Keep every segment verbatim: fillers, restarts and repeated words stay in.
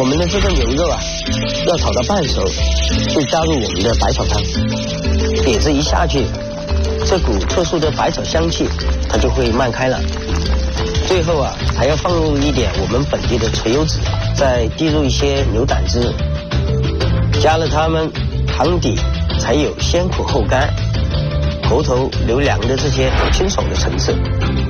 们的这个牛肉啊，要炒到半熟，就加入我们的百草汤，碟子一下去，这股特殊的百草香气，它就会漫开了。最后啊，还要放入一点我们本地的垂油脂，再滴入一些牛胆汁，加了它们，汤底才有先苦后甘、喉头留凉的这些清爽的层次。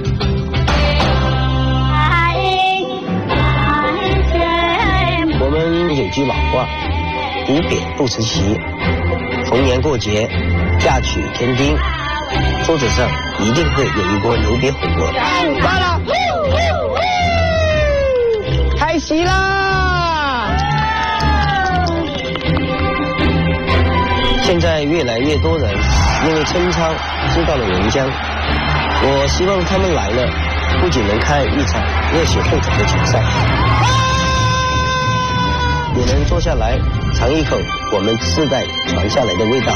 我们有句老话，无匾不吃席，逢年过节，嫁娶添丁，桌子上一定会有一锅牛瘪火锅。到了，开席啦！现在越来越多人因为春操知道了人江，我希望他们来了，不仅能看一场热血沸腾的球赛，也能坐下来尝一口我们世代传下来的味道。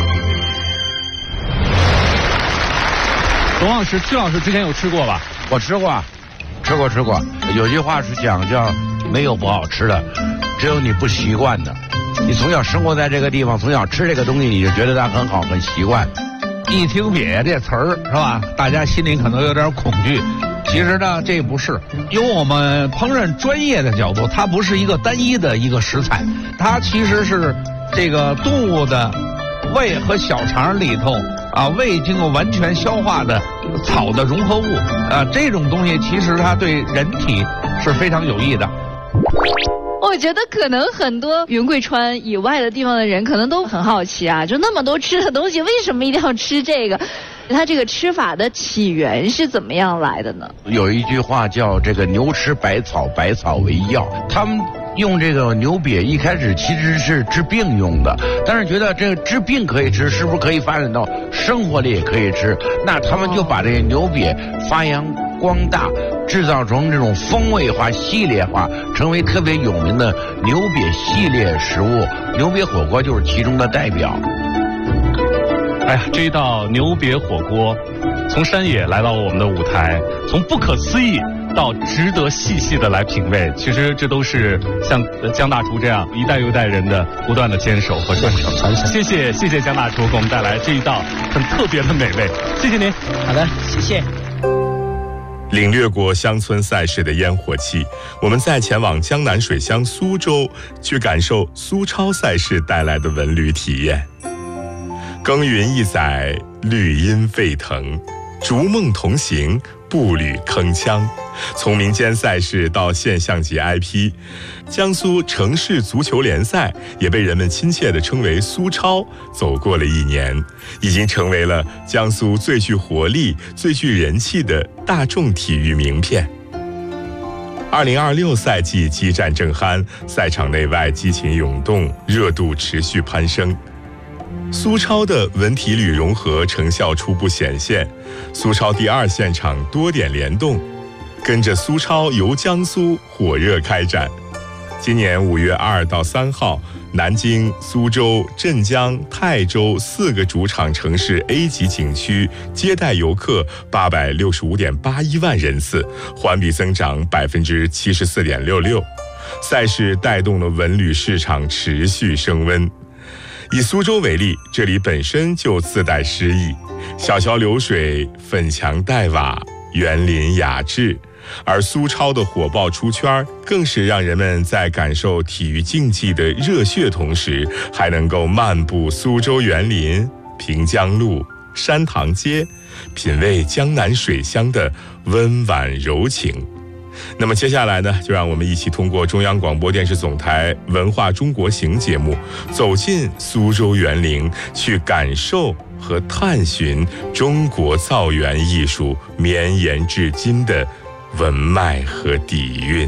董老师，曲老师之前有吃过吧？ 我吃过，吃过吃过。有句话是讲叫没有不好吃的，只有你不习惯的。你从小生活在这个地方，从小吃这个东西，你就觉得它很好，很习惯。 一听瘪这词儿是吧，大家心里可能有点恐惧。其实呢，这不是，由我们烹饪专业的角度，它不是一个单一的一个食材，它其实是这个动物的胃和小肠里头啊未经过完全消化的草的融合物啊，这种东西其实它对人体是非常有益的。 我觉得可能很多云贵川以外的地方的人可能都很好奇啊，就那么多吃的东西，为什么一定要吃这个？它这个吃法的起源是怎么样来的呢？ 有一句话叫这个牛吃百草，百草为药。他们用这个牛瘪一开始其实是治病用的，但是觉得这个治病可以吃，是不是可以发展到生活里也可以吃？那他们就把这个牛瘪发扬光大，制造成这种风味化、系列化，成为特别有名的牛瘪系列食物。牛瘪火锅就是其中的代表。 哎呀，这一道牛瘪火锅，从山野来到我们的舞台，从不可思议到值得细细的来品味，其实这都是像江大厨这样一代又一代人的不断的坚守和传承。 传承。 谢谢谢谢江大厨给我们带来这一道很特别的美味，谢谢您。 好的，谢谢。 领略过乡村赛事的烟火气，我们再前往江南水乡苏州，去感受苏超赛事带来的文旅体验。耕耘一载，绿荫沸腾，逐梦同行，步履铿锵。从民间赛事到现象级 I P， 江苏城市足球联赛也被人们亲切地称为苏超，走过了一年，已经成为了江苏最具活力、最具人气的大众体育名片。二零二六赛季激战正酣，赛场内外激情涌动，热度持续攀升。苏超的文体旅融合成效初步显现，苏超第二现场多点联动，跟着苏超游江苏火热开展。今年五月二到三号，南京、苏州、镇江、泰州四个主场城市 A 级景区接待游客八百六十五点八一万人次，环比增长百分之七十四点六六。赛事带动了文旅市场持续升温。以苏州为例，这里本身就自带诗意，小桥流水，粉墙黛瓦，园林雅致。而苏超的火爆出圈，更是让人们在感受体育竞技的热血同时，还能够漫步苏州园林、平江路、山塘街，品味江南水乡的温婉柔情。那么接下来呢，就让我们一起通过中央广播电视总台文化中国行节目，走进苏州园林，去感受和探寻中国造园艺术绵延至今的文脉和底蕴。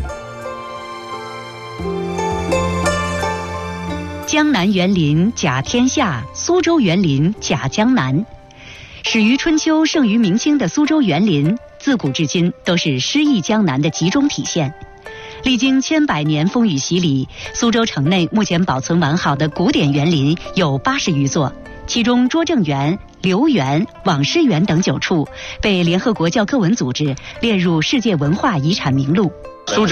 江南园林甲天下，苏州园林甲江南。始于春秋，盛于明清的苏州园林，自古至今都是诗意江南的集中体现。历经千百年风雨洗礼，苏州城内目前保存完好的古典园林有八十余座，其中拙政园、留园、网师园等九处被联合国教科文组织列入世界文化遗产名录。苏州